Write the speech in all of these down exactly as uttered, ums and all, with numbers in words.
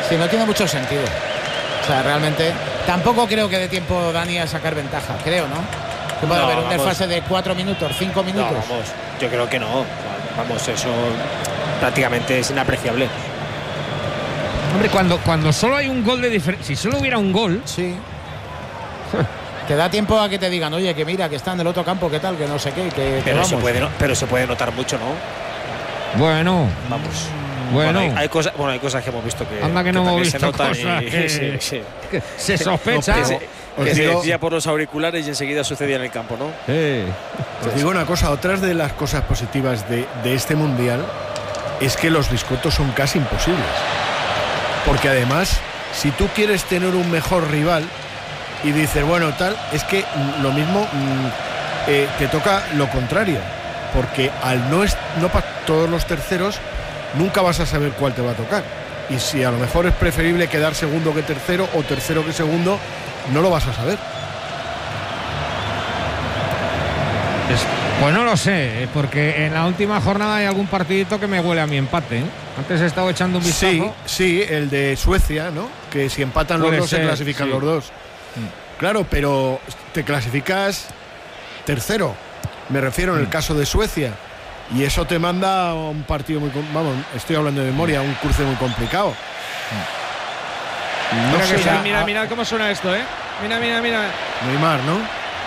Sí, no tiene mucho sentido. O sea, realmente tampoco creo que dé tiempo Dani a sacar ventaja, creo, ¿no? Que puede No, haber un vamos. desfase de cuatro minutos, cinco minutos. No, vamos, yo creo que no. Vamos, eso prácticamente es inapreciable. Hombre, cuando, cuando solo hay un gol de diferencia, si solo hubiera un gol, Sí. Te da tiempo a que te digan, oye, que mira, que está en el otro campo, que tal, que no sé qué, que, que Pero vamos. se, puede, no- pero se puede notar mucho, ¿no? bueno, Vamos. bueno, hay, hay cosas, bueno, hay cosas que hemos visto que, anda que no hemos también se visto notan cosas y- que- sí, sí. que se sospecha. Que se, Os que se digo- decía por los auriculares y enseguida sucedía en el campo, ¿no? Sí. Os digo una cosa, otras de las cosas positivas de, de este mundial es que los biscotos son casi imposibles. Porque además, si tú quieres tener un mejor rival y dices, bueno, tal, es que mm, lo mismo mm, eh, te toca lo contrario. Porque al no, es, no pa- todos los terceros, nunca vas a saber cuál te va a tocar. Y si a lo mejor es preferible quedar segundo que tercero o tercero que segundo, no lo vas a saber. Es- pues no lo sé, eh, porque en la última jornada hay algún partidito que me huele a mi empate, ¿eh? Antes he estado echando un vistazo. Sí, sí, el de Suecia, ¿no? Que si empatan los Puede dos ser, se clasifican sí. los dos. Claro, pero te clasificas tercero, me refiero en el caso de Suecia. Y eso te manda a un partido muy... com- Vamos, estoy hablando de memoria, un cruce muy complicado. No Mira, sé, que ya- sí, mira, mira cómo suena esto, ¿eh? Mira, mira, mira. Neymar, ¿no?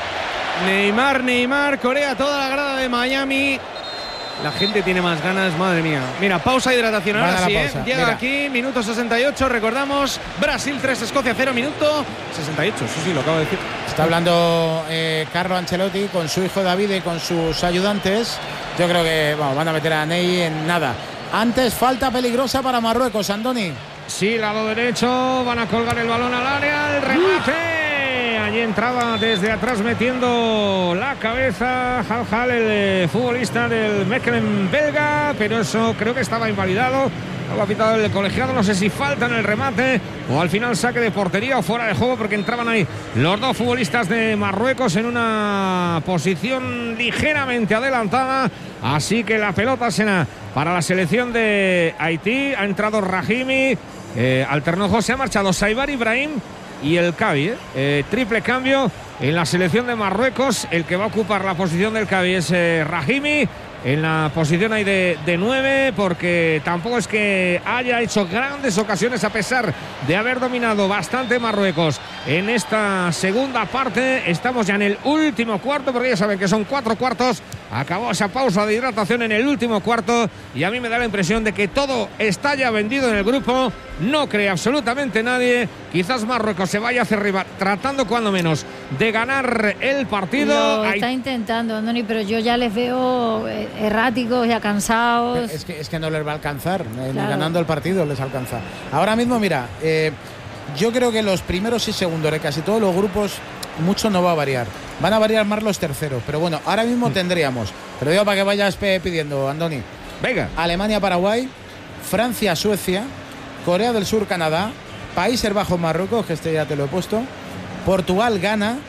Neymar, Neymar, Corea, toda la grada de Miami. La gente tiene más ganas, madre mía. Mira, pausa, hidratación. Van Ahora a la sí, ¿eh? pausa, Llega mira. aquí, minuto sesenta y ocho. Recordamos, Brasil tres, Escocia cero, minuto sesenta y ocho. Sí, sí, lo acabo de decir. Está hablando eh, Carlo Ancelotti con su hijo David y con sus ayudantes. Yo creo que bueno, van a meter a Ney en nada. Antes, falta peligrosa para Marruecos, Andoni. Sí, lado derecho, van a colgar el balón al área, el remate. Allí entraba desde atrás metiendo la cabeza Hal Hal, el eh, futbolista del Mechelen belga, pero eso creo que estaba invalidado. Lo ha pitado el colegiado, no sé si falta en el remate o al final saque de portería o fuera de juego, porque entraban ahí los dos futbolistas de Marruecos en una posición ligeramente adelantada. Así que la pelota será para la selección de Haití. Ha entrado Rahimi, eh, alternó José, ha marchado Saibar Ibrahim y el Cavi, ¿eh? Eh, triple cambio en la selección de Marruecos. El que va a ocupar la posición del Cavi es eh, Rahimi. En la posición ahí de, de nueve, porque tampoco es que haya hecho grandes ocasiones a pesar de haber dominado bastante Marruecos en esta segunda parte. Estamos ya en el último cuarto, porque ya saben que son cuatro cuartos. Acabó esa pausa de hidratación en el último cuarto y a mí me da la impresión de que todo está ya vendido en el grupo. No cree absolutamente nadie. Quizás Marruecos se vaya hacia arriba, tratando cuando menos de ganar el partido. Lo Hay- está intentando, Andoni, pero yo ya les veo eh, erráticos, ya cansados. Es que, es que no les va a alcanzar, eh, ni Claro. ganando el partido les alcanza. Ahora mismo, mira, eh, yo creo que los primeros y segundos de casi todos los grupos, mucho no va a variar. Van a variar más los terceros, pero bueno, ahora mismo tendríamos, pero digo para que vayas pe- pidiendo, Andoni, Venga. Alemania-Paraguay, Francia-Suecia, Corea del Sur, Canadá, Países Bajos, Marruecos, que este ya te lo he puesto, Portugal-Ghana,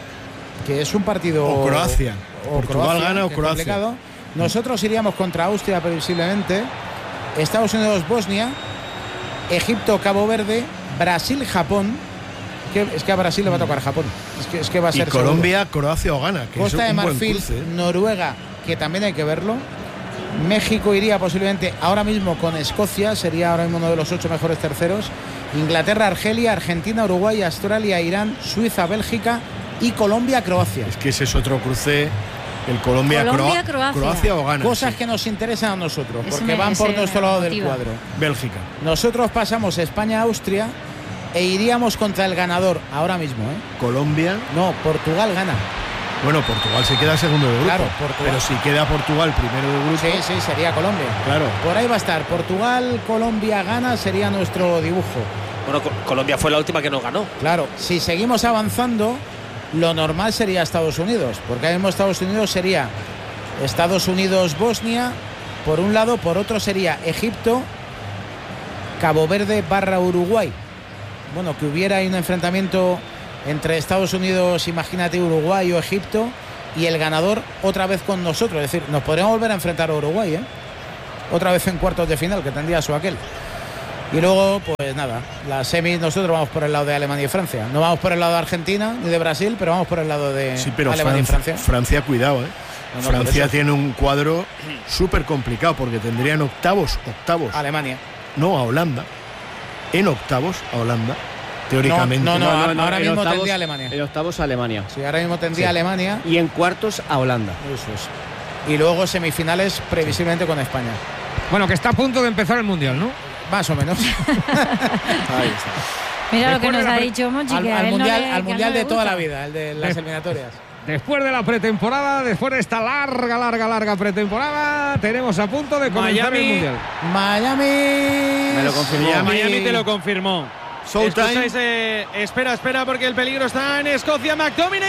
que es un partido... O Croacia. o Portugal gana o que es Croacia. complicado. Nosotros iríamos contra Austria previsiblemente, Estados Unidos-Bosnia, Egipto-Cabo Verde, Brasil-Japón, que es que a Brasil le va a tocar Japón, es que, es que va a Y ser seguro. Colombia, Croacia o gana. Que Costa es de un buen Marfil, cruce, ¿eh? Noruega, que también hay que verlo. México iría posiblemente ahora mismo con Escocia, sería ahora mismo uno de los ocho mejores terceros. Inglaterra, Argelia, Argentina, Uruguay, Australia, Irán, Suiza, Bélgica y Colombia, Croacia. Es que ese es otro cruce, el Colombia, Colombia, Croa- Croacia. Croacia o gana. Cosas sí. que nos interesan a nosotros, Ese porque me- van por ese nuestro me lado del motiva. cuadro. Bélgica. Nosotros pasamos España-Austria e iríamos contra el ganador ahora mismo, ¿eh? Colombia. No, Portugal gana. Bueno, Portugal se queda segundo de grupo. Claro, Portugal. Pero si queda Portugal primero del grupo. Sí, sí, sería Colombia. Claro. Por ahí va a estar. Portugal, Colombia, gana, sería nuestro dibujo. Bueno, Co- Colombia fue la última que nos ganó. Claro, si seguimos avanzando, lo normal sería Estados Unidos, porque ahí mismo Estados Unidos sería Estados Unidos-Bosnia, por un lado, por otro sería Egipto, Cabo Verde barra Uruguay. Bueno, que hubiera ahí un enfrentamiento entre Estados Unidos, imagínate, Uruguay o Egipto, y el ganador otra vez con nosotros. Es decir, nos podríamos volver a enfrentar a Uruguay, ¿eh? Otra vez en cuartos de final, que tendría su aquel. Y luego, pues nada, las semis nosotros vamos por el lado de Alemania y Francia. No vamos por el lado de Argentina ni de Brasil, pero vamos por el lado de sí, pero Alemania Francia, y Francia. Francia, cuidado, ¿eh? No, no, Francia tiene un cuadro súper complicado porque tendrían octavos, octavos. Alemania. No, a Holanda. En octavos a Holanda, teóricamente. No, no, No, no, no, ahora en mismo octavos- tendría Alemania. En octavos Alemania. Sí, ahora mismo tendría Sí. Alemania. Y en cuartos a Holanda. Eso es. Y luego semifinales previsiblemente con España. Bueno, que está a punto de empezar el Mundial, ¿no? Más o menos. Ahí está. Mira lo que Después de nos la ha pre- dicho Monchi, al que a al él no mundial, le- al que a él mundial no le de toda gusta. la vida, el de las De- eliminatorias. Después de la pretemporada, después de esta larga, larga, larga pretemporada, tenemos a punto de comenzar Miami. el Mundial. Miami. Me lo confirmó. Miami. Miami te lo confirmó. Showtime. Escucháis, eh, espera, espera, porque el peligro está en Escocia. McTominay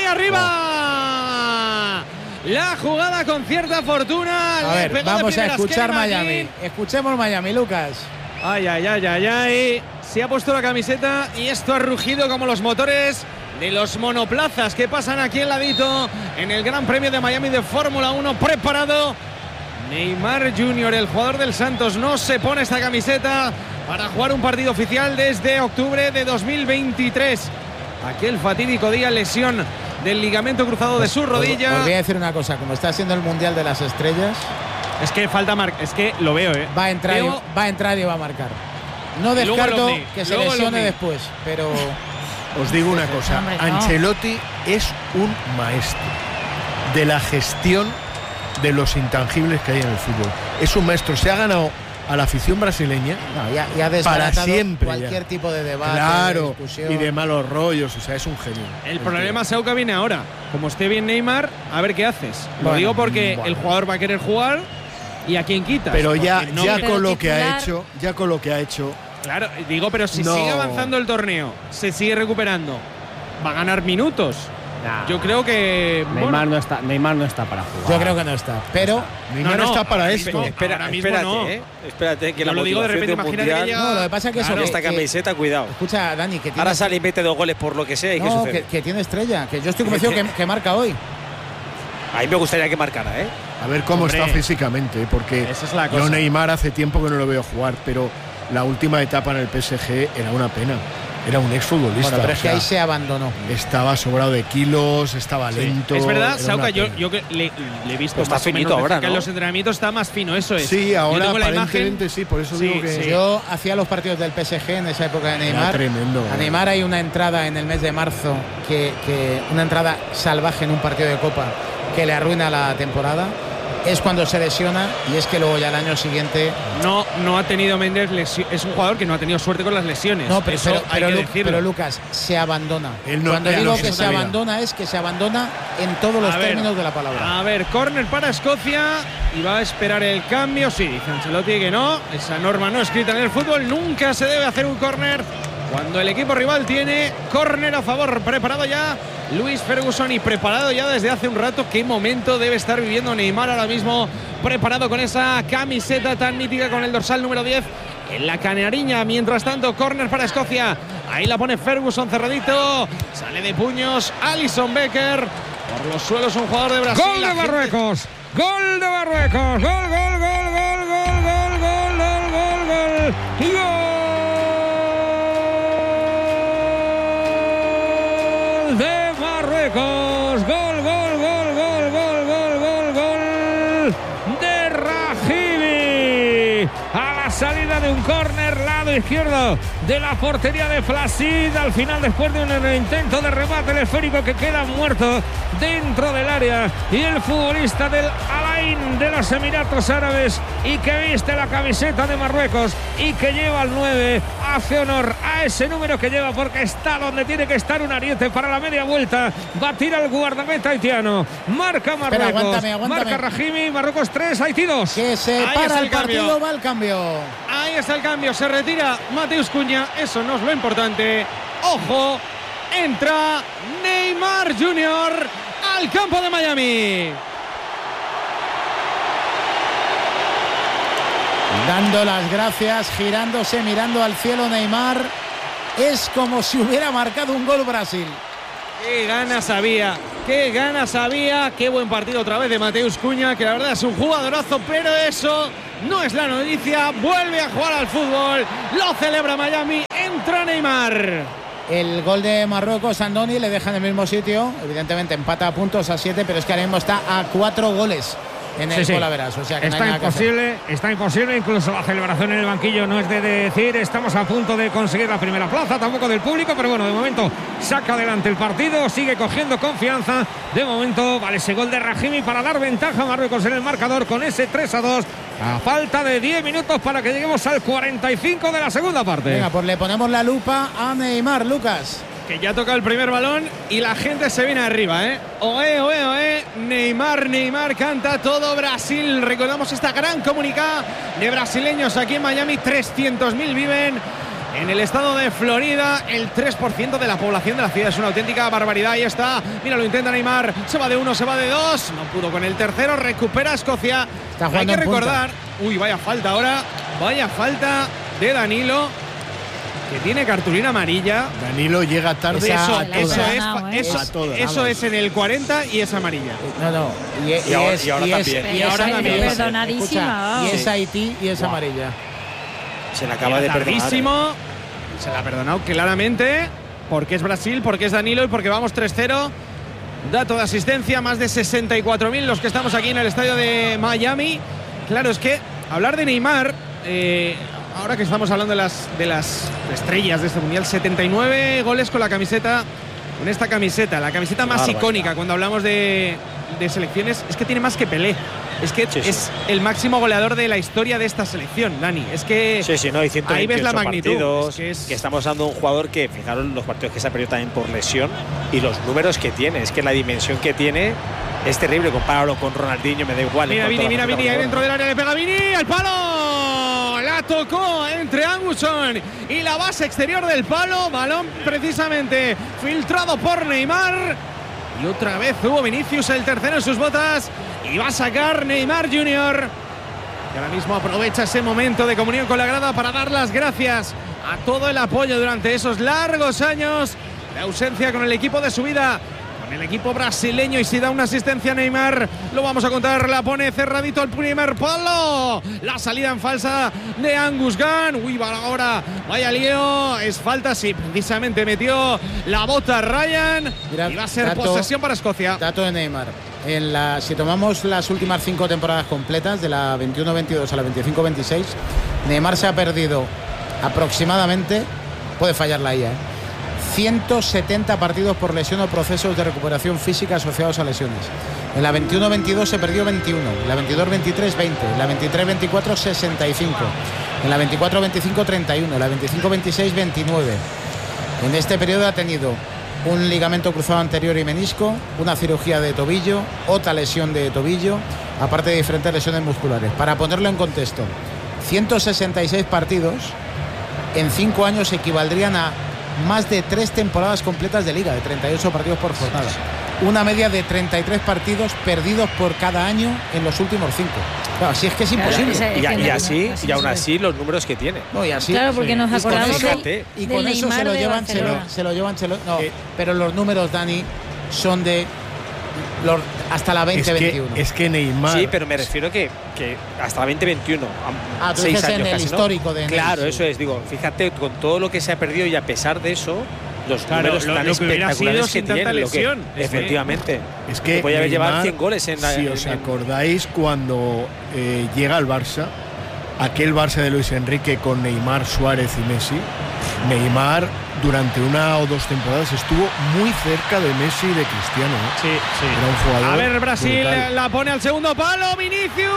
arriba. La jugada con cierta fortuna. A Le ver, pegó de vamos a primeras escuchar Kenny Miami. McKinn. Escuchemos Miami, Lucas. Ay, ay, ay, ay, ay. Se ha puesto la camiseta y esto ha rugido como los motores de los monoplazas que pasan aquí en ladito en el Gran Premio de Miami de Fórmula uno. Preparado Neymar junior, el jugador del Santos, no se pone esta camiseta para jugar un partido oficial desde octubre de dos mil veintitrés. Aquel fatídico día, lesión del ligamento cruzado de su rodilla. Os voy a decir una cosa, como está siendo el Mundial de las Estrellas, Es que falta mar es que lo veo, ¿eh? va a entrar, y, Veo- va a entrar y va a marcar. No Y luego descarto el Omni, que se luego el lesione Omni. después, pero Os digo una cosa, Hombre, no. Ancelotti es un maestro de la gestión de los intangibles que hay en el fútbol. Es un maestro, se ha ganado a la afición brasileña no, ya, ya ha desbaratado siempre, cualquier ya. tipo de debate, de claro, discusión. y de malos rollos, o sea, es un genio. El problema, Sauca, viene ahora. Como esté bien Neymar, a ver qué haces. Lo Bueno, digo porque bueno. el jugador va a querer jugar y a quién quitas. Pero ya, Porque no- ya Pero con lo que ha titular- hecho, ya con lo que ha hecho, Claro, digo, pero si No. sigue avanzando el torneo, se sigue recuperando, va a ganar minutos. Nah. Yo creo que. Neymar, bueno, no está, Neymar no está para jugar. Yo creo que no está, pero Neymar no, está para ahora esto. mismo- Espera, ahora mismo espérate, no. ¿eh? Espérate, que Yo la lo digo de repente, motivación de un imagínate que mundial, llega- no, lo que pasa es que eso Claro, que- esta que- camiseta, cuidado. escucha, Dani, que tiene Ahora sale y mete dos goles por lo que sea. ¿Y qué no, sucede? que, que tiene estrella, que yo estoy convencido que, que marca hoy. A mí me gustaría que marcara, ¿eh? A ver cómo Hombre, está físicamente, porque esa es la yo cosa. Neymar hace tiempo que no lo veo jugar, pero la última etapa en el P S G era una pena. Era un exfutbolista. Bueno, pero es o que sea, ahí se abandonó. estaba sobrado de kilos, estaba lento. Es verdad, era Sauca, una yo, pena. yo que le, le he visto Pues está más o menos finito de ahora, cerca en ¿no? los entrenamientos está más fino, eso es. Sí, Yo ahora tengo la aparentemente imagen. sí, por eso Sí, digo que sí. Yo hacía los partidos del P S G en esa época de Neymar. tremendo. A Neymar hay una entrada en el mes de marzo, que, que una entrada salvaje en un partido de Copa que le arruina la temporada. Es cuando se lesiona y es que luego ya el año siguiente. No, no ha tenido Méndez lesión. Es un jugador que no ha tenido suerte con las lesiones. No, pero, Eso pero, hay pero que Lu- decirlo. pero Lucas, se abandona. Él no- Cuando él digo no que se se sabía. abandona es que se abandona en todos los A ver, términos de la palabra. A ver, córner para Escocia y va a esperar el cambio. Sí, dice Ancelotti que no. Esa norma no escrita en el fútbol. Nunca se debe hacer un córner cuando el equipo rival tiene córner a favor. Preparado ya Luis Ferguson y preparado ya desde hace un rato. ¿Qué momento debe estar viviendo Neymar ahora mismo? Preparado con esa camiseta tan mítica con el dorsal número diez en la canariña. Mientras tanto, córner para Escocia. Ahí la pone Ferguson cerradito. Sale de puños Alisson Becker. Por los suelos un jugador de Brasil. Gol La de gente- Marruecos. Gol de Marruecos. Gol, gol, gol, gol, gol, gol, gol, gol, gol, gol. Y gol de Marruecos. Gol, gol, gol, gol, gol, gol, gol, gol de Rahimi. A la salida de un córner, lado izquierdo de la portería de Placid. Al final, después de un intento de remate, el esférico que queda muerto dentro del área. Y el futbolista del Al-Ain de los Emiratos Árabes y que viste la camiseta de Marruecos y que lleva el nueve, hace honor a ese número que lleva porque está donde tiene que estar. Un ariete para la media vuelta. Batir al guardameta haitiano. Marca Marruecos. aguántame, aguántame. Marca Rahimi. Marruecos tres, Haití dos. Que se Ahí para está el, el cambio. partido, va el cambio. Ahí está el cambio, se retira Mateus Cunha, eso no es lo importante. Ojo, entra Neymar junior al campo de Miami. Dando las gracias, girándose, mirando al cielo Neymar. Es como si hubiera marcado un gol Brasil. Qué ganas había, qué ganas había, qué buen partido otra vez de Mateus Cunha, que la verdad es un jugadorazo, pero eso no es la noticia. Vuelve a jugar al fútbol. Lo celebra Miami. Entra Neymar. El gol de Marruecos, Andoni, le deja en el mismo sitio. Evidentemente empata a puntos a siete, pero es que ahora mismo está a cuatro goles en el Sí, sí. golaveras. O sea que no Está hay nada que hacer. imposible, está imposible. Incluso la celebración en el banquillo no es de decir estamos a punto de conseguir la primera plaza, tampoco del público, pero bueno, de momento saca adelante el partido, sigue cogiendo confianza. De momento vale ese gol de Rahimi para dar ventaja a Marruecos en el marcador con ese tres a dos. A falta de diez minutos para que lleguemos al cuarenta y cinco de la segunda parte. Venga, pues le ponemos la lupa a Neymar, Lucas. Que ya toca el primer balón y la gente se viene arriba, ¿eh? Oe, oe, oe. Neymar, Neymar canta todo Brasil. Recordamos esta gran comunicada de brasileños aquí en Miami. trescientos mil viven en el estado de Florida. El tres por ciento de la población de la ciudad. Es una auténtica barbaridad. Ahí está. Mira, lo intenta Neymar. Se va de uno, se va de dos. No pudo con el tercero. Recupera Escocia. Está Hay jugando que en punta. recordar. Uy, vaya falta ahora. Vaya falta de Danilo, que tiene cartulina amarilla. Danilo llega tarde Esa- Eso, a la eso, todas. es, ganado, ¿eh? eso, A todas, eso vamos. es en el cuarenta y es amarilla. No, no. Y, Y ahora- es, y ahora es- también. y Y ahora es- también. y es- Perdonadísima, escucha, y vamos. es Haití y es amarilla. Se le acaba de perdonar. Tardísimo. Se la ha perdonado claramente. Porque es Brasil, porque es Danilo y porque vamos tres cero. Dato de asistencia, más de sesenta y cuatro mil los que estamos aquí en el estadio de Miami. Claro, es que hablar de Neymar, eh, ahora que estamos hablando de las, de las estrellas de este mundial, setenta y nueve goles con la camiseta, con esta camiseta, la camiseta más Barbaridad. icónica cuando hablamos de, de selecciones. Es que tiene más que Pelé. Es que Sí, sí. es el máximo goleador de la historia de esta selección, Dani. Es que Sí, sí, no, y ciento ahí ves la veintiocho magnitud. partidos, Es que es- que estamos dando un jugador que, fijaros los partidos que se ha perdido también por lesión y los números que tiene, es que la dimensión que tiene es terrible. Compáralo con Ronaldinho, me da igual. Mira, en Vini, cuanto a mira, la Vini, ahí faceta dentro del área le pega Vini, al palo. La tocó entre Anguson y la base exterior del palo. Balón precisamente filtrado por Neymar. Y otra vez hubo Vinicius el tercero en sus botas. Y va a sacar Neymar junior, que ahora mismo aprovecha ese momento de comunión con la grada para dar las gracias a todo el apoyo durante esos largos años de ausencia con el equipo de su vida, con el equipo brasileño. Y si da una asistencia a Neymar, lo vamos a contar. La pone cerradito al primer palo. La salida en falsa de Angus Gunn. Uy, va ahora, vaya lío. Es falta, sí, precisamente metió la bota Ryan. Mira, y va a ser dato- posesión para Escocia. Dato de Neymar. En la, si tomamos las últimas cinco temporadas completas, de la veintiuno veintidós a la veinticinco veintiséis, Neymar se ha perdido aproximadamente, puede fallar la I A, ¿eh? ciento setenta partidos por lesión o procesos de recuperación física asociados a lesiones. En la veintiuno veintidós se perdió veintiuno, en la veintidós veintitrés veinte, en la veintitrés veinticuatro sesenta y cinco, en la veinticuatro veinticinco treinta y uno, en la veinticinco veintiséis veintinueve. En este periodo ha tenido un ligamento cruzado anterior y menisco, una cirugía de tobillo, otra lesión de tobillo, aparte de diferentes lesiones musculares. Para ponerlo en contexto, ciento sesenta y seis partidos en cinco años equivaldrían a más de tres temporadas completas de liga, de treinta y ocho partidos por jornada. Una media de treinta y tres partidos perdidos por cada año en los últimos cinco. Claro, así es que es Claro, imposible. ese- Y, a- y que no- así, así y aún no se así los números que tiene. No, y así, Claro, porque nos y con acordamos eso- del- y del con eso se Neymar lo de llevan, se lo, Barcelona. se lo llevan, se lo- no, Eh, pero los números, Dani, son de los, hasta la Es veinte que, veintiuno. es que Neymar. Sí, pero me refiero que, que hasta la veinte veintiuno, Ah, tú seis dices en años el casi, ¿no? histórico de Neymar, Claro, sí. eso es, digo, fíjate, con todo lo que se ha perdido y a pesar de eso, los Claro, números lo- tan lo que hubiera espectaculares sido que sin tanta tiene, lo que- lesión. Es que- efectivamente. Es que Que podía haber llevado Neymar, cien goles en la- si en- os en- acordáis cuando eh, llega al Barça, aquel Barça de Luis Enrique con Neymar, Suárez y Messi, Neymar durante una o dos temporadas estuvo muy cerca de Messi y de Cristiano, ¿eh? Sí, sí. Era un jugador A ver, Brasil brutal. la pone al segundo palo. Vinicius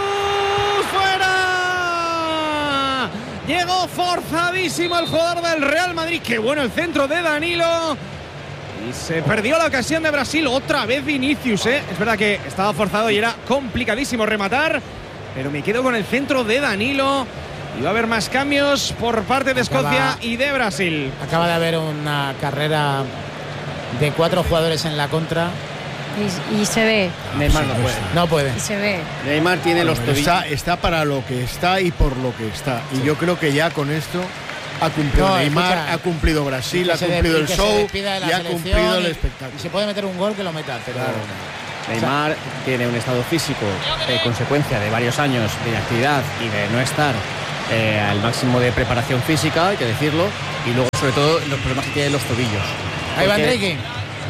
fuera. Llegó forzadísimo el jugador del Real Madrid. Qué bueno el centro de Danilo. Y se perdió la ocasión de Brasil. Otra vez Vinicius, ¿eh? Es verdad que estaba forzado y era complicadísimo rematar. Pero me quedo con el centro de Danilo. Y va a haber más cambios por parte de Acaba- Escocia y de Brasil. Acaba de haber una carrera de cuatro jugadores en la contra. Y, y se ve, Neymar no puede. No puede. y se ve. Neymar tiene los Pero tobillos. está, está para lo que está y por lo que está. Y yo creo que ya con esto ha cumplido No, Neymar, escucha, ha cumplido Brasil, Que ha se de- cumplido y el que se show despida de la y ha selección cumplido el y- espectáculo. Y si puede meter un gol, que lo meta. Pero Claro. Neymar tiene un estado físico eh, consecuencia de varios años de inactividad y de no estar eh, al máximo de preparación física, hay que decirlo, y luego sobre todo los problemas que tiene los tobillos. Ahí va Porque- Enrique.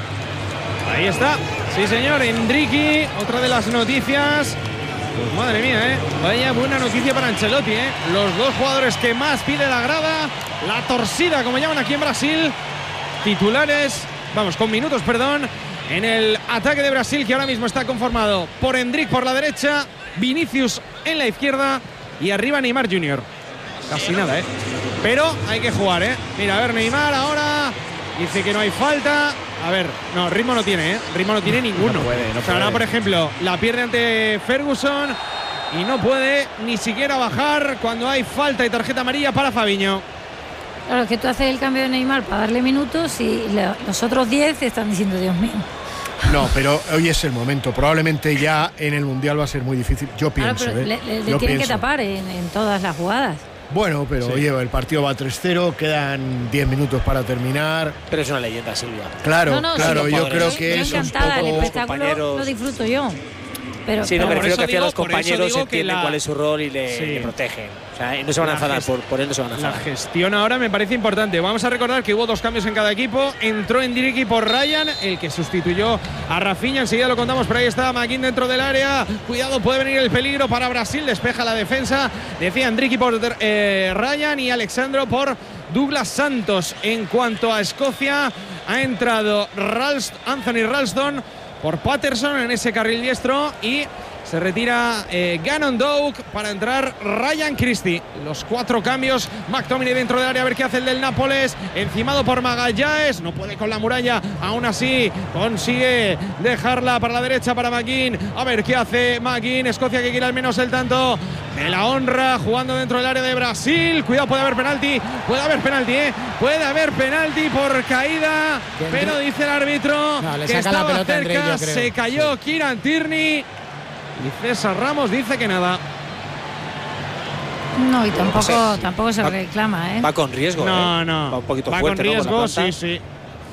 Ahí está. Sí, señor. Enrique, otra de las noticias. Pues madre mía, ¿eh? Vaya buena noticia para Ancelotti, ¿eh? Los dos jugadores que más pide la grada, la torcida, como llaman aquí en Brasil, titulares, vamos, con minutos, perdón, en el ataque de Brasil, que ahora mismo está conformado por Endrick por la derecha, Vinicius en la izquierda y arriba Neymar junior Casi nada, ¿eh? Pero hay que jugar, ¿eh? Mira, a ver, Neymar ahora dice que no hay falta. A ver, no, ritmo no tiene, ¿eh? Ritmo no tiene ninguno. No puede, no O sea, ahora, puede. por ejemplo, la pierde ante Ferguson y no puede ni siquiera bajar cuando hay falta y tarjeta amarilla para Fabiño. Claro, es que tú haces el cambio de Neymar para darle minutos y le- los otros diez están diciendo, Dios mío. No, pero hoy es el momento. Probablemente ya en el Mundial va a ser muy difícil. Yo Claro, pienso, pero ¿eh? le, le- le Yo tienen pienso. que tapar en, en todas las jugadas. Bueno, pero Sí. oye, el partido va tres cero, quedan diez minutos para terminar. Pero es una leyenda, Silvia. Claro, No, no, claro, sí, yo yo- creo yo que es un encantada, el poco... espectáculo compañeros. lo disfruto yo. Pero, Sí, no, pero- me por refiero eso que al final digo- los por eso compañeros digo que entienden la- cuál es su rol y le, Sí. le protegen. O sea, y no se van a La enfadar, gest- por, por él no se van a La enfadar. gestión ahora me parece importante. Vamos a recordar que hubo dos cambios en cada equipo. Entró Endrick por Ryan, el que sustituyó a Rafinha. Enseguida lo contamos, pero ahí está McKinn dentro del área. Cuidado, puede venir el peligro para Brasil. Despeja la defensa. Decía Endrick por eh, Ryan y Alexandro por Douglas Santos. En cuanto a Escocia, ha entrado Ralst, Anthony Ralston por Patterson en ese carril diestro y se retira eh, Gannon Doug para entrar Ryan Christie. Los cuatro cambios. McTominay dentro del área, a ver qué hace el del Nápoles. Encimado por Magallanes. No puede con la muralla. Aún así consigue dejarla para la derecha para McKinn. A ver qué hace McKinn. Escocia que quiere al menos el tanto de la honra. Jugando dentro del área de Brasil. Cuidado, puede haber penalti. Puede haber penalti, ¿eh? Puede haber penalti por caída. Pero dice el árbitro No, le que saca la estaba pelota a Endrick, cerca. yo creo. Se cayó Kieran Tierney. Y César Ramos dice que nada. no, y tampoco, sé. tampoco se Va- reclama, ¿eh? Va con riesgo, No, ¿eh? no. Va un poquito Va fuerte, con ¿no? riesgo, la sí, planta. sí.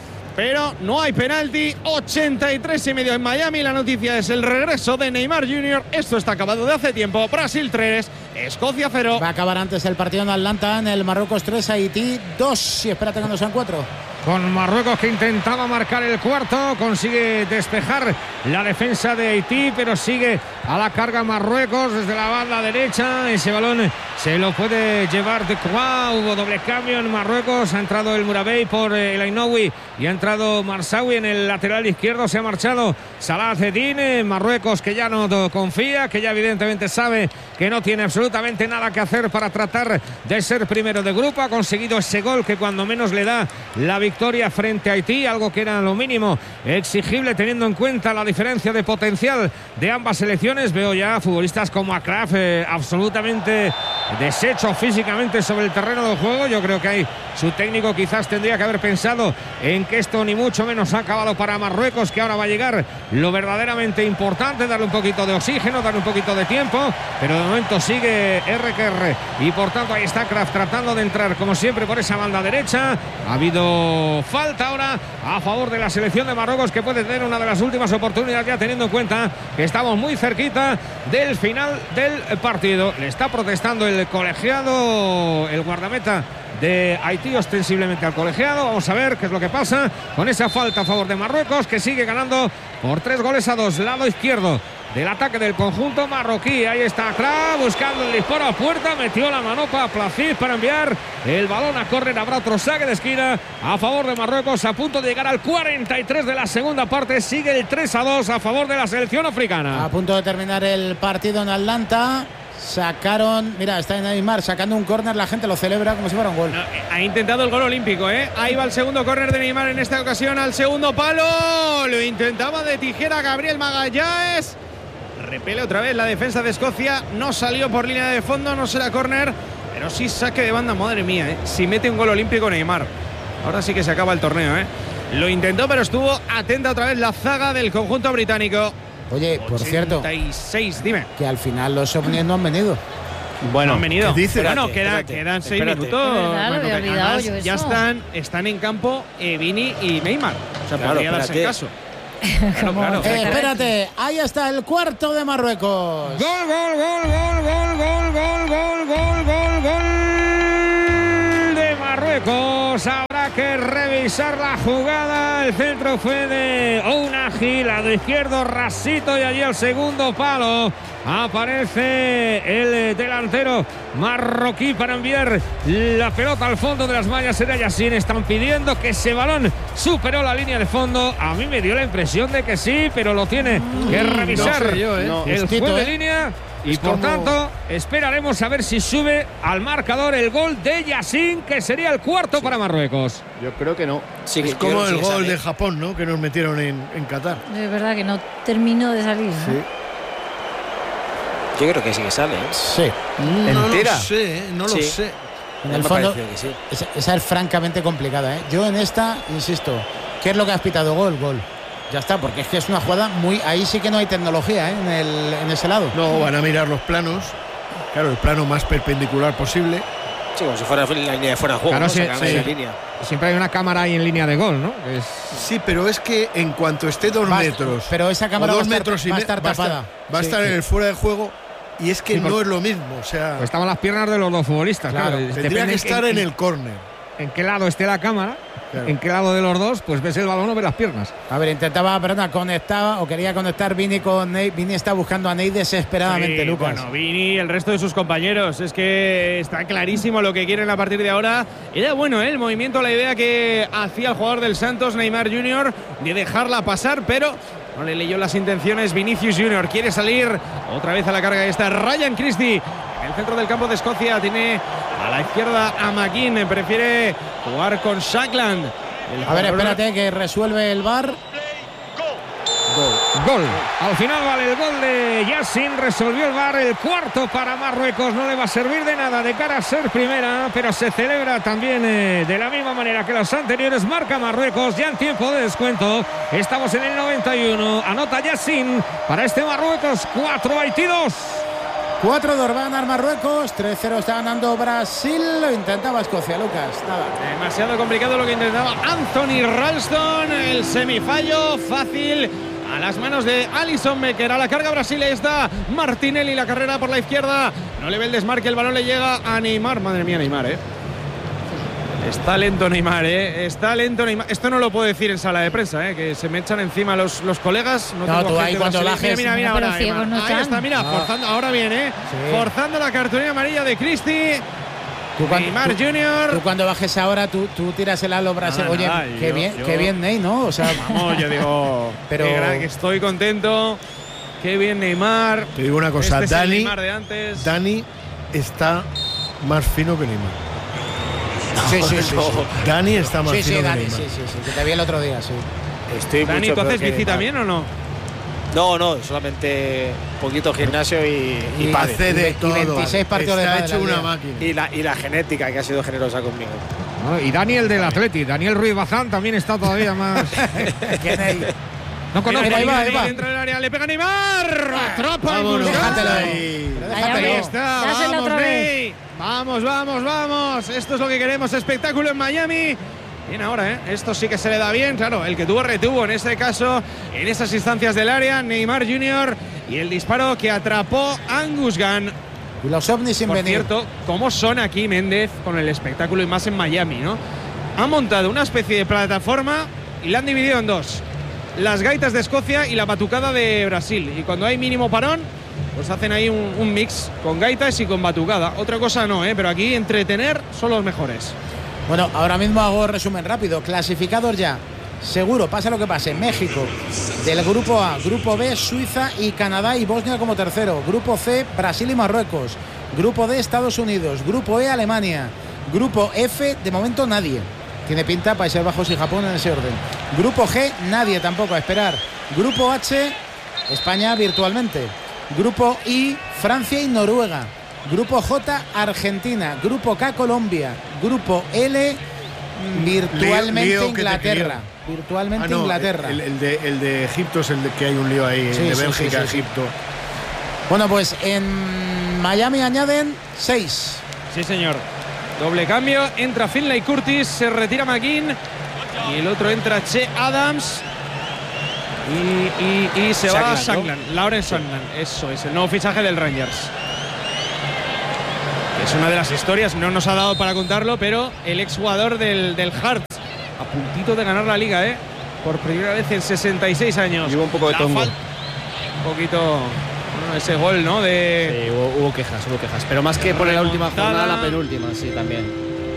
Pero no hay penalti. ochenta y tres y medio en Miami. La noticia es el regreso de Neymar junior Esto está acabado de hace tiempo. Brasil tres, Escocia cero. Va a acabar antes el partido en Atlanta, en el Marruecos tres, Haití dos. Y espérate que no sean cuatro. Con Marruecos, que intentaba marcar el cuarto, consigue despejar la defensa de Haití, pero sigue a la carga Marruecos desde la banda derecha. Ese balón se lo puede llevar de Croix. Hubo doble cambio en Marruecos. Ha entrado el Murabey por eh, el Ainoui y ha entrado Marsawi en el lateral izquierdo. Se ha marchado Salah Eddin. eh, Marruecos, que ya no confía, que ya evidentemente sabe que no tiene absolutamente nada que hacer para tratar de ser primero de grupo. Ha conseguido ese gol que cuando menos le da la victoria frente a Haití, algo que era lo mínimo exigible teniendo en cuenta la diferencia de potencial de ambas selecciones. Veo ya futbolistas como Akraf eh, absolutamente deshecho físicamente sobre el terreno del juego. Yo creo que ahí su técnico quizás tendría que haber pensado en que esto ni mucho menos ha acabado para Marruecos, que ahora va a llegar lo verdaderamente importante, darle un poquito de oxígeno, darle un poquito de tiempo, pero de momento sigue R que R y por tanto ahí está Kraft tratando de entrar como siempre por esa banda derecha. Ha habido falta ahora a favor de la selección de Marruecos, que puede tener una de las últimas oportunidades, ya teniendo en cuenta que estamos muy cerquita del final del partido. Le está protestando el colegiado, el guardameta de Haití, ostensiblemente al colegiado. Vamos a ver qué es lo que pasa con esa falta a favor de Marruecos, que sigue ganando por tres goles a dos. Lado izquierdo del ataque del conjunto marroquí. Ahí está Kra buscando el disparo a puerta. Metió la manopa a Placid para enviar el balón a córner. Habrá otro saque de esquina a favor de Marruecos, a punto de llegar al cuarenta y tres de la segunda parte. Sigue el tres a dos a favor de la selección africana. A punto de terminar el partido en Atlanta. Sacaron, mira, está Neymar sacando un córner, la gente lo celebra como si fuera un gol. No, eh, ha intentado el gol olímpico, ¿eh? Ahí va el segundo córner de Neymar en esta ocasión al segundo palo. Lo intentaba de tijera Gabriel Magallanes. Repele otra vez la defensa de Escocia. No salió por línea de fondo, no será córner, pero sí saque de banda. Madre mía, ¿eh? Si mete un gol olímpico Neymar, ahora sí que se acaba el torneo, ¿eh? Lo intentó, pero estuvo atenta otra vez la zaga del conjunto británico. Oye, por cierto, ochenta y seis, dime. que al final los ovnis no han venido. Bueno, han venido. ¿qué dices? Bueno, Espérate, queda- espérate, quedan seis espérate. minutos. De verdad, lo Marco, había que olvidado además yo ya eso. están, están en campo eh, Vini y Neymar. O sea, Claro, podría darse el espérate. caso. Claro, claro. Eh, espérate, ahí está el cuarto de Marruecos. Gol, gol, gol, gol, gol, gol, gol, gol, gol, gol, gol de Marruecos. Habrá que revisar la jugada. El centro fue de Ounahi, lado izquierdo Rasito, y allí al segundo palo aparece el delantero marroquí para enviar la pelota al fondo de las mallas. Era Yassin. Están pidiendo que ese balón superó la línea de fondo. A mí me dio la impresión de que sí, pero lo tiene que revisar no sé yo, ¿eh? el No, juez justito, de ¿eh? línea. Y Es por como- tanto, esperaremos a ver si sube al marcador el gol de Yassin, que sería el cuarto para Marruecos. Yo creo que no. Sí, que Es yo como creo que el sí que gol sale. de Japón, ¿no? Que nos metieron en, en Qatar. Es verdad que no terminó de salir, ¿no? Sí. Yo creo que sí que sale. ¿eh? Sí. No ¿Entera? lo sé, ¿eh? no lo Sí. sé. En Me el ha fondo, parecido que sí. esa, esa es francamente complicada, ¿eh? Yo en esta, insisto, ¿qué es lo que has pitado? Gol, gol. Ya está, porque es que es una jugada muy... Ahí sí que no hay tecnología, ¿eh? en, el, en ese lado. No, van a mirar los planos. Claro, el plano más perpendicular posible. Sí, como si fuera la línea de fuera de juego. Claro, ¿no? sí, Sacarle sí. la línea. Siempre hay una cámara ahí en línea de gol, ¿no? Es... Sí, pero es que en cuanto esté dos Va a- metros, pero esa cámara o va a dos estar- metros y va a me- estar va a estar- tapada. va a Sí, estar sí. en el fuera de juego, y es que Sí, no por- es lo mismo. O sea, Pues estaban las piernas de los dos futbolistas, Claro, claro. tendría Depende que estar en el córner. en qué lado esté la cámara, Claro. en qué lado de los dos, pues ves el balón o ves las piernas. A ver, intentaba, perdona, conectaba o quería conectar Vini con Ney. Vini está buscando a Ney desesperadamente, Sí, Lucas. Bueno, Vini y el resto de sus compañeros. Es que está clarísimo lo que quieren a partir de ahora. Era bueno, ¿eh? El movimiento, la idea que hacía el jugador del Santos, Neymar junior, de dejarla pasar, pero no le leyó las intenciones. Vinicius junior quiere salir otra vez a la carga. Está Ryan Christie en el centro del campo de Escocia. Tiene a la izquierda a McKean. Prefiere jugar con Shackland. El A ver, jugador- espérate que resuelve el V A R. Gol. Al final vale el gol de Yassin. Resolvió el V A R. El cuarto para Marruecos. No le va a servir de nada de cara a ser primera, pero se celebra también eh, de la misma manera que los anteriores. Marca Marruecos ya en tiempo de descuento. Estamos en el noventa y uno. Anota Yassin para este Marruecos. cuatro a veintidós. cuatro dos va a ganar Marruecos. tres cero está ganando Brasil. Lo intentaba Escocia, Lucas. Nada. Demasiado complicado lo que intentaba Anthony Ralston. El semifallo fácil a las manos de Alisson Becker. A la carga Brasil está Martinelli. La carrera por la izquierda. No le ve el desmarque. El balón le llega a Neymar. Madre mía, Neymar, ¿eh? Está lento Neymar, ¿eh? Está lento Neymar. Esto no lo puedo decir en sala de prensa, ¿eh? Que se me echan encima los, los colegas. No, No, tengo tú ahí gente cuando brasileña. bajes- Mira, mira, No, mira. pero ahora, ciegos Neymar. no Ahí están. está, mira. No. Forzando, ahora viene, ¿eh? Sí. Forzando la cartulina amarilla de Christie. Tú cuando, Neymar tú- junior. tú cuando bajes ahora, tú, tú tiras el halo Brasil. Nada, Oye, nada, qué yo- bien, yo- qué bien Ney, ¿no? O sea, Vamos, yo digo, Pero- qué gran- que estoy contento. Qué bien Neymar. Te digo una cosa, Este es el Dani, Neymar de antes. Dani está más fino que Neymar. sí, sí, sí, sí. Dani está más Sí, fino sí, que Dani, Neymar. sí, sí, sí, que te vi el otro día, sí. Estoy Dani, mucho ¿tú peor haces que bici Neymar. también o no? No, no, solamente un poquito gimnasio y, y, Y pádel. Hace de Y todo. veintiséis partidos de Está pádel hecho al una día. máquina. Y la, y la genética que ha sido generosa conmigo. ¿No? Y Daniel del Atleti. Daniel Ruiz Bazán también está todavía más. Que Ney. No conozco. Mira, ahí va, ahí va. Dentro del área, le pega Neymar. Atrapa el Vámonos. Bulgar. Déjatelo. Ahí. Pero Ahí déjatelo. Ahí está, Dáselo vamos, otra vez. Ney. Vamos, vamos, vamos. Esto es lo que queremos. Espectáculo en Miami. Bien ahora, ¿eh? Esto sí que se le da bien. Claro, el que tuvo retuvo en este caso, en esas instancias del área, Neymar junior Y el disparo que atrapó Angus Gunn. Y los ovnis sin Por venir. cierto, ¿cómo son aquí Méndez con el espectáculo y más en Miami, ¿no? Han montado una especie de plataforma y la han dividido en dos. Las gaitas de Escocia y la batucada de Brasil. Y cuando hay mínimo parón, pues hacen ahí un, un mix con gaitas y con batucada. Otra cosa no, ¿eh? Pero aquí entretener son los mejores. Bueno, ahora mismo hago resumen rápido. Clasificados ya. Seguro, pase lo que pase. México del grupo A, grupo B, Suiza y Canadá y Bosnia como tercero. Grupo C, Brasil y Marruecos. Grupo D, Estados Unidos. Grupo E, Alemania. Grupo F, de momento nadie. Tiene pinta Países Bajos y Japón en ese orden. Grupo G, nadie tampoco, a esperar. Grupo H, España virtualmente. Grupo I, Francia y Noruega. Grupo J, Argentina. Grupo K, Colombia. Grupo L, virtualmente Lío- lío que te Inglaterra. lío. Virtualmente Ah, no, Inglaterra. El, el de, el de Egipto es el de que hay un lío ahí, Sí, el de sí, Bélgica, sí, sí, sí. Egipto. Bueno, pues en Miami añaden seis. Sí, señor. Doble cambio. Entra Finlay Curtis, se retira McKean y el otro entra Che Adams. Y, y, y se va a Shankland, Shankland, Lauren Shankland. Eso es, el nuevo fichaje del Rangers. Es una de las historias, no nos ha dado para contarlo, pero el exjugador del, del Hearts, a puntito de ganar la liga, ¿eh? Por primera vez en sesenta y seis años. Y hubo un poco de La tongo. fal- Un poquito, bueno, ese gol, ¿no? De, Sí, hubo, hubo quejas, hubo quejas. Pero más que por la última Remontada. jornada, la penúltima, sí, también.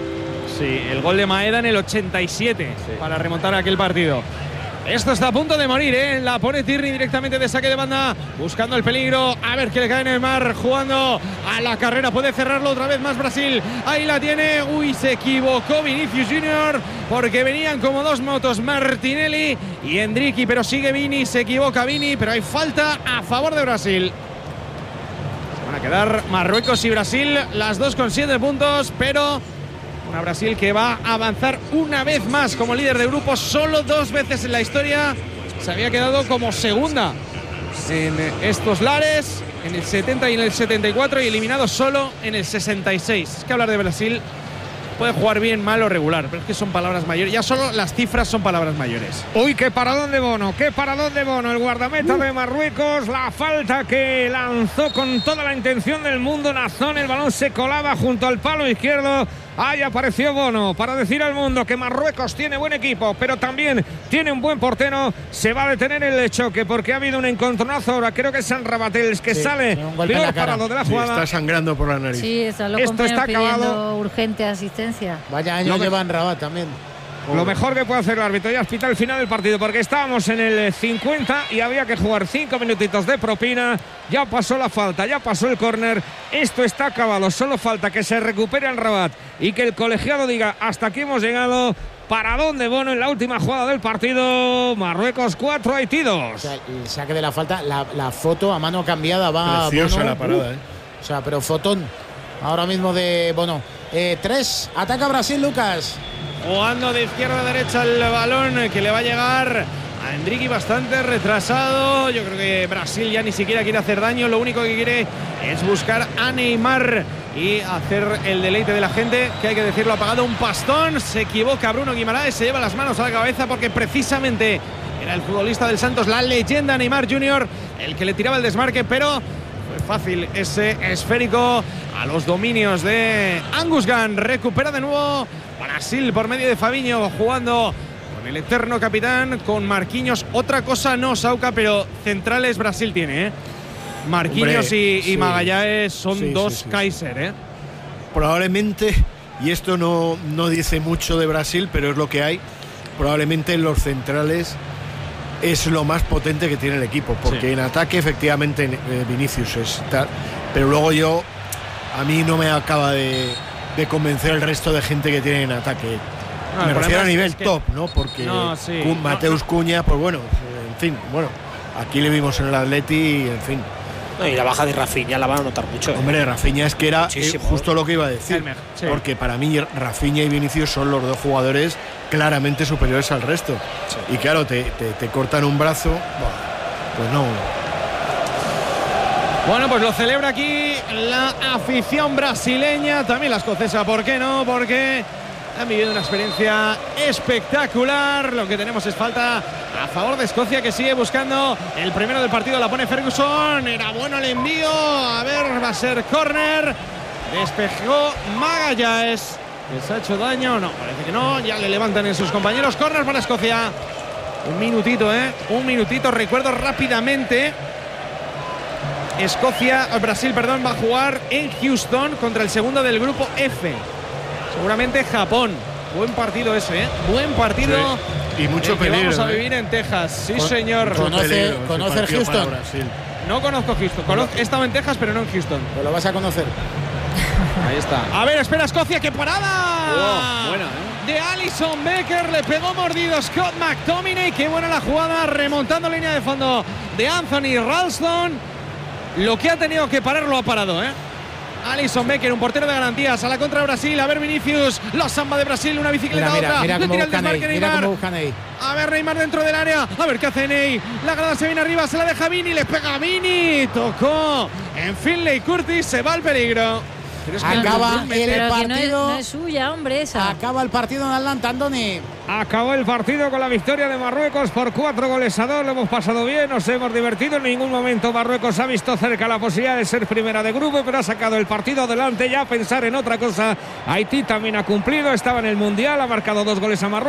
Sí, el gol de Maeda en el ochenta y siete Sí. para remontar aquel partido. Esto está a punto de morir, ¿eh? La pone Tierney directamente de saque de banda, buscando el peligro. A ver qué le cae Neymar, jugando a la carrera. Puede cerrarlo otra vez más Brasil. Ahí la tiene. Uy, se equivocó Vinicius Junior, porque venían como dos motos Martinelli y Endricky, pero sigue Vini. Se equivoca Vini, pero hay falta a favor de Brasil. Se van a quedar Marruecos y Brasil, las dos con siete puntos, pero una Brasil que va a avanzar una vez más como líder de grupo. Solo dos veces en la historia se había quedado como segunda en estos lares, en el setenta y en el setenta y cuatro, y eliminado solo en el sesenta y seis. Es que hablar de Brasil puede jugar bien, mal o regular, pero es que son palabras mayores. Ya solo las cifras son palabras mayores. Uy, qué paradón de Bono, qué paradón de Bono, el guardameta de Marruecos, la falta que lanzó con toda la intención del mundo Nazón, el balón se colaba junto al palo izquierdo. Ahí apareció Bono para decir al mundo que Marruecos tiene buen equipo, pero también tiene un buen portero. Se va a detener el choque porque ha habido un encontronazo ahora, creo que es San Rabatel que Sí, sale un golpe en peor la cara. parado de la Sí, jugada. está sangrando por la nariz. Sí, están los Esto compañeros está acabado. pidiendo urgente asistencia. Vaya año Lo que- lleva en Rabat también. Lo mejor que puede hacer el árbitro ya es pitar el final del partido, porque estábamos en el cincuenta y había que jugar cinco minutitos de propina. Ya pasó la falta, ya pasó el córner. Esto está acabado, solo falta que se recupere el Rabat y que el colegiado diga hasta aquí hemos llegado. Paradón de Bono en la última jugada del partido. Marruecos cuatro, Haití O dos. sea, el saque de la falta, la, la foto a mano cambiada va Preciosa Bono. la parada, Uh, ¿eh? O sea, pero fotón ahora mismo de Bono. Eh, tres, ataca Brasil, Lucas. Jugando de izquierda a derecha el balón que le va a llegar a Endricky bastante retrasado. Yo creo que Brasil ya ni siquiera quiere hacer daño. Lo único que quiere es buscar a Neymar y hacer el deleite de la gente, que hay que decirlo, ha pagado un pastón. Se equivoca Bruno Guimaraes, se lleva las manos a la cabeza porque precisamente era el futbolista del Santos, la leyenda Neymar junior, el que le tiraba el desmarque, pero fue fácil ese esférico a los dominios de Angus Gunn. Recupera de nuevo Brasil por medio de Fabinho, jugando con el eterno capitán, con Marquinhos. Otra cosa no, Sauca, pero centrales Brasil tiene, ¿eh? Marquinhos Hombre, y, y sí. Magallanes son Sí, dos sí, sí. Kaiser, ¿eh? Probablemente, y esto no, no dice mucho de Brasil, pero es lo que hay, probablemente en los centrales es lo más potente que tiene el equipo, porque Sí. en ataque efectivamente eh, Vinicius es tal, pero luego yo, a mí no me acaba de, de convencer el resto de gente que tiene en ataque. No, me el refiero a problema nivel es que- top, ¿no? Porque No, sí. Cu- No, Mateus no. Cuña, pues bueno, en fin, bueno, aquí le vimos en el Atleti y en fin. No, y la baja de Rafinha la van a notar mucho. ¿eh? Hombre, Rafinha es que era eh, Muchísimo. justo lo que iba a decir. El mejor, sí. Porque para mí Rafinha y Vinicius son los dos jugadores claramente superiores al resto. Y claro, te, te- te cortan un brazo, buah, pues no. Bueno, pues lo celebra aquí la afición brasileña, también la escocesa, ¿por qué no? Porque han vivido una experiencia espectacular. Lo que tenemos es falta a favor de Escocia, que sigue buscando el primero del partido. La pone Ferguson, era bueno el envío, a ver, va a ser córner. Despejó Magallanes, que se ha hecho daño, no, parece que no, ya le levantan en sus compañeros. Córner para Escocia. Un minutito, ¿eh? Un minutito, recuerdo rápidamente. Escocia, Brasil, perdón, va a jugar en Houston contra el segundo del grupo F. Seguramente Japón. Buen partido ese, ¿eh? Buen partido. Sí. Y mucho el que peligro. vamos a ¿eh? vivir en Texas. Sí, Con- señor. con- Conoce- Peligro ese conoce el partido para Houston. Brasil. No conozco Houston. Conozco, he estado en Texas, pero no en Houston. Pues lo vas a conocer. Ahí está. A ver, espera, Escocia, ¡qué parada! Oh, buena, ¿eh? De Alison Becker, le pegó mordido Scott McTominay. Qué buena la jugada, remontando línea de fondo de Anthony Ralston. Lo que ha tenido que parar lo ha parado, ¿eh? Alison Becker, un portero de garantías, a la contra de Brasil. A ver, Vinicius, la samba de Brasil, una bicicleta Mira, mira, otra. mira Le cómo tira el buscan ahí. desmarque Mira Neymar. cómo buscan ahí. A ver, Neymar dentro del área. A ver qué hace Ney. La grada se viene arriba, se la deja Vini, le pega a Vini. Tocó en Finlay Curtis, se va al peligro. Pero es que Acaba el- el Pero que no es, partido. no es suya, hombre, esa. Acaba el partido en Atlanta, Andoni. Acabó el partido con la victoria de Marruecos por cuatro goles a dos. Lo hemos pasado bien, nos hemos divertido. En ningún momento Marruecos ha visto cerca la posibilidad de ser primera de grupo, pero ha sacado el partido adelante ya a pensar en otra cosa. Haití también ha cumplido, estaba en el Mundial, ha marcado dos goles a Marruecos.